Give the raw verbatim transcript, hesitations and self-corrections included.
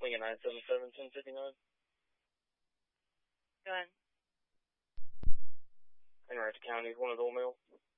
swing at nine seven seven, ten fifty-nine. Go ahead. Henrietta County, one of the old mail.